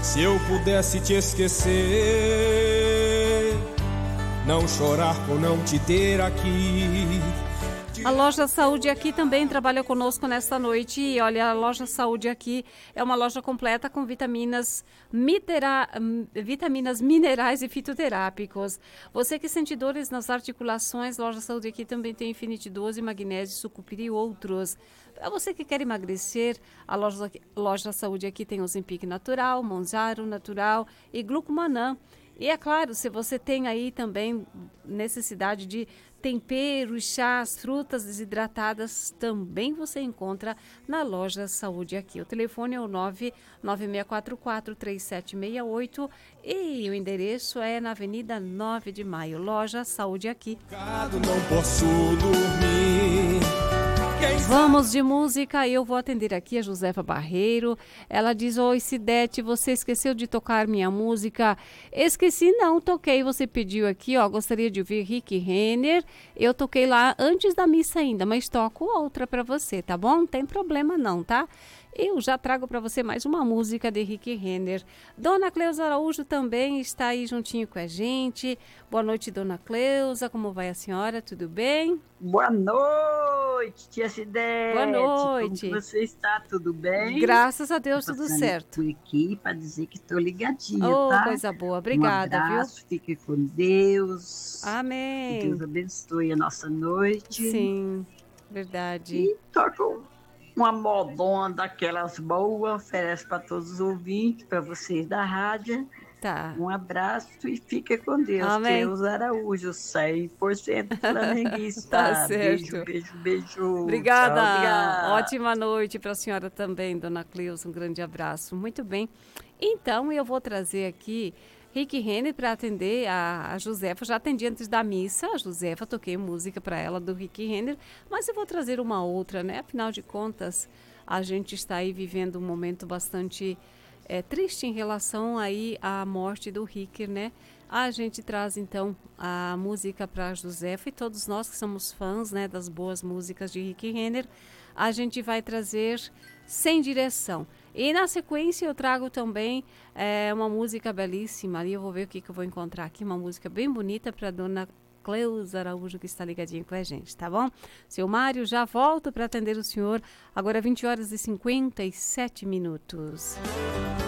Se eu pudesse te esquecer, não chorar por não te ter aqui. A Loja Saúde Aqui também trabalha conosco nesta noite. E olha, a Loja Saúde Aqui é uma loja completa com vitaminas minerais e fitoterápicos. Você que sente dores nas articulações, Loja Saúde Aqui também tem Infinity 12, magnésio, sucupira e outros. Para você que quer emagrecer, a Loja Saúde Aqui tem Ozempic natural, Monjaro natural e Glucomanã. E é claro, se você tem aí também necessidade de temperos, chás, frutas desidratadas, também você encontra na Loja Saúde Aqui. O telefone é o 996443768 e o endereço é na Avenida 9 de Maio, Loja Saúde Aqui. Não posso dormir. Vamos de música, eu vou atender aqui a Josefa Barreiro. Ela diz: oi Cidete, você esqueceu de tocar minha música? Esqueci não, toquei, você pediu aqui, ó, gostaria de ouvir Rick Renner. Eu toquei lá antes da missa ainda, mas toco outra pra você, tá bom? Não tem problema não, tá? Eu já trago para você mais uma música de Rick Renner. Dona Cleusa Araújo também está aí juntinho com a gente. Boa noite, Dona Cleusa. Como vai a senhora? Tudo bem? Boa noite, tia Cidete. Boa noite. Como você está? Tudo bem? Graças a Deus, tudo certo. Por aqui para dizer que estou ligadinha, oh, tá? Coisa boa. Obrigada, um abraço, viu? Fique com Deus. Amém. Que Deus abençoe a nossa noite. Sim, verdade. E toca uma modona daquelas boas, oferece para todos os ouvintes, para vocês da rádio. Tá. Um abraço e fique com Deus. Amém. Cleusa Araújo, 100% flamenguista. Tá certo. Beijo, beijo, beijo. Obrigada. Tchau, obrigada. Ótima noite para a senhora também, Dona Cleusa. Um grande abraço. Muito bem. Então, eu vou trazer aqui Rick Renner para atender a Josefa. Já atendi antes da missa a Josefa, toquei música para ela do Rick Renner, mas eu vou trazer uma outra, né? Afinal de contas, a gente está aí vivendo um momento bastante triste em relação aí à morte do Rick, né? A gente traz então a música para a Josefa e todos nós que somos fãs, né, das boas músicas de Rick Renner, a gente vai trazer Sem Direção. E na sequência eu trago também uma música belíssima, ali eu vou ver o que eu vou encontrar aqui, uma música bem bonita para Dona Cleusa Araújo, que está ligadinha com a gente, tá bom? Seu Mário, já volto para atender o senhor, agora 20 horas e 57 minutos.